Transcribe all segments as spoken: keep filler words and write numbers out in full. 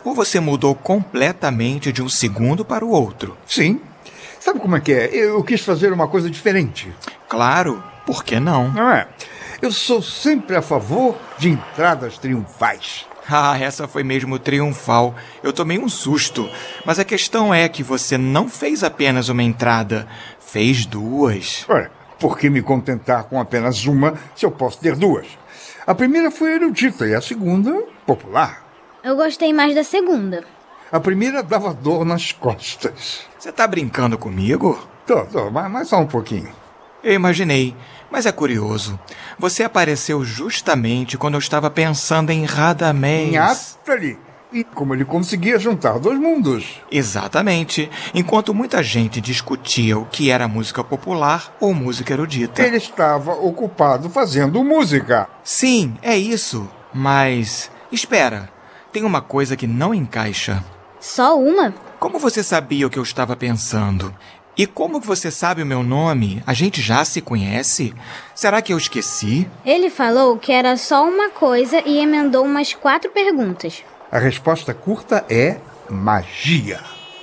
Ou você mudou completamente de um segundo para o outro? Sim. Sabe como é que é? Eu quis fazer uma coisa diferente. Claro, por que não? Não é? Eu sou sempre a favor de entradas triunfais. Ah, essa foi mesmo triunfal. Eu tomei um susto. Mas a questão é que você não fez apenas uma entrada, fez duas. Olha, por que me contentar com apenas uma se eu posso ter duas? A primeira foi erudita e a segunda, popular. Eu gostei mais da segunda. A primeira dava dor nas costas. Você tá brincando comigo? Tô, tô, mas, mas só um pouquinho. Eu imaginei, mas é curioso. Você apareceu justamente quando eu estava pensando em Radamés. Em Atali. E como ele conseguia juntar dois mundos. Exatamente. Enquanto muita gente discutia o que era música popular ou música erudita. Ele estava ocupado fazendo música. Sim, é isso. Mas, espera. Tem uma coisa que não encaixa. Só uma? Como você sabia o que eu estava pensando? E como você sabe o meu nome? A gente já se conhece? Será que eu esqueci? Ele falou que era só uma coisa e emendou umas quatro perguntas. A resposta curta é magia.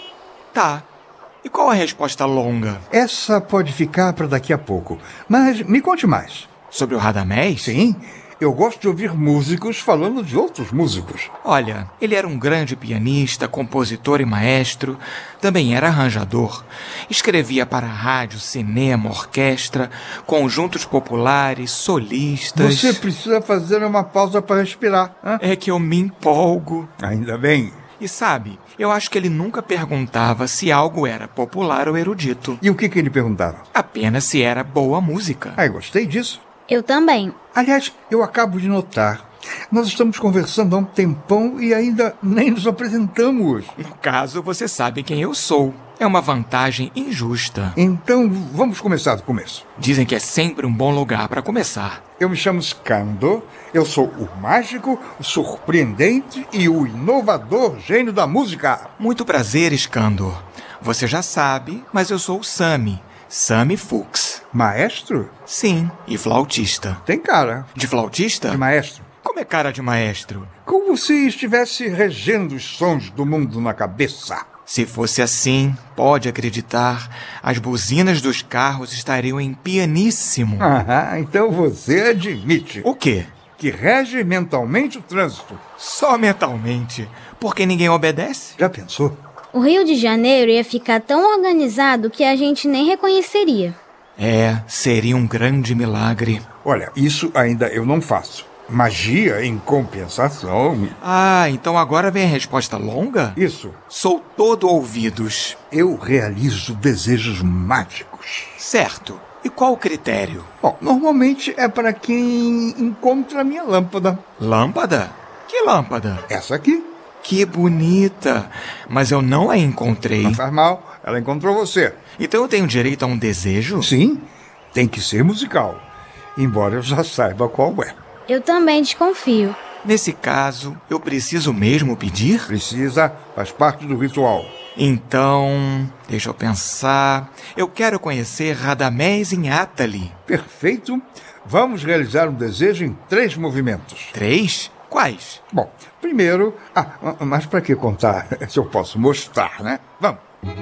Tá. E qual a resposta longa? Essa pode ficar para daqui a pouco. Mas me conte mais. Sobre o Radamés? Sim. Eu gosto de ouvir músicos falando de outros músicos. Olha, ele era um grande pianista, compositor e maestro. Também era arranjador. Escrevia para rádio, cinema, orquestra, conjuntos populares, solistas. Você precisa fazer uma pausa para respirar. Hein? É que eu me empolgo. Ainda bem. E sabe, eu acho que ele nunca perguntava se algo era popular ou erudito. E o que, que ele perguntava? Apenas se era boa música. Ah, eu gostei disso. Eu também. Aliás, eu acabo de notar. Nós estamos conversando há um tempão e ainda nem nos apresentamos. No caso, você sabe quem eu sou. É uma vantagem injusta. Então, vamos começar do começo. Dizem que é sempre um bom lugar para começar. Eu me chamo Skandor, eu sou o mágico, o surpreendente e o inovador gênio da música. Muito prazer, Skandor. Você já sabe, mas eu sou o Sami. Sami Fuchs. Maestro? Sim, e flautista. Tem cara. De flautista? De maestro. Como é cara de maestro? Como se estivesse regendo os sons do mundo na cabeça. Se fosse assim, pode acreditar, as buzinas dos carros estariam em pianíssimo. Ah, então você admite. O quê? Que rege mentalmente o trânsito. Só mentalmente. Porque ninguém obedece? Já pensou? O Rio de Janeiro ia ficar tão organizado que a gente nem reconheceria. É, seria um grande milagre. Olha, isso ainda eu não faço. Magia em compensação. Ah, então agora vem a resposta longa? Isso. Sou todo ouvidos. Eu realizo desejos mágicos. Certo. E qual o critério? Bom, normalmente é para quem encontra a minha lâmpada. Lâmpada? Que lâmpada? Essa aqui. Que bonita! Mas eu não a encontrei. Não faz mal, ela encontrou você. Então eu tenho direito a um desejo? Sim, tem que ser musical. Embora eu já saiba qual é. Eu também desconfio. Nesse caso, eu preciso mesmo pedir? Precisa, faz parte do ritual. Então, deixa eu pensar. Eu quero conhecer Radamés em Atali. Perfeito. Vamos realizar um desejo em três movimentos. Três? Quais? Bom, primeiro... Ah, mas para que contar se eu posso mostrar, né? Vamos.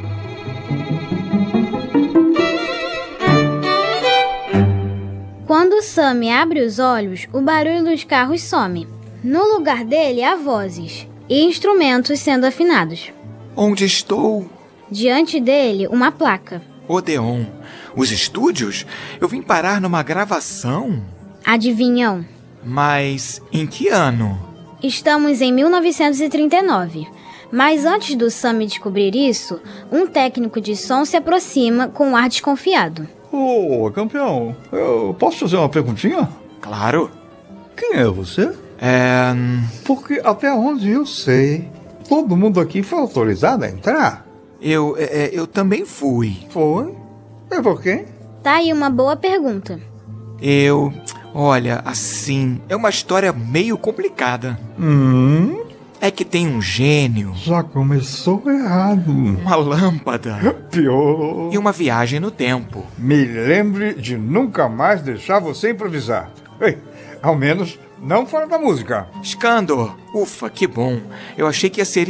Quando o Sami abre os olhos, o barulho dos carros some. No lugar dele há vozes e instrumentos sendo afinados. Onde estou? Diante dele, uma placa. Odeon. Os estúdios? Eu vim parar numa gravação? Adivinham? Mas em que ano? Estamos em mil novecentos e trinta e nove. Mas antes do Sami descobrir isso, um técnico de som se aproxima com um ar desconfiado. Ô, campeão, eu posso fazer uma perguntinha? Claro. Quem é você? É... Porque até onde eu sei, todo mundo aqui foi autorizado a entrar. Eu, é, eu também fui. Foi? E por quê? Tá aí uma boa pergunta. Eu... Olha, assim, é uma história meio complicada. Hum? É que tem um gênio. Já começou errado. Uma lâmpada. Pior. E uma viagem no tempo. Me lembre de nunca mais deixar você improvisar. Ei, ao menos não fora da música. Skandor. Ufa, que bom. Eu achei que ia ser